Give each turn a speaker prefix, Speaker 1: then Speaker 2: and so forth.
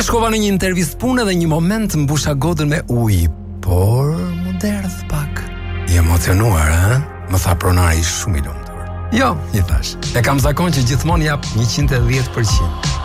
Speaker 1: shkova në një intervistë pune dhe një moment mbusha gotën me ujë, por mu derdh pak. I emocionuar, ha? Më tha pronari shumë I lumtur. Jo, I thash. E kam zakon që gjithmonë jap 110%.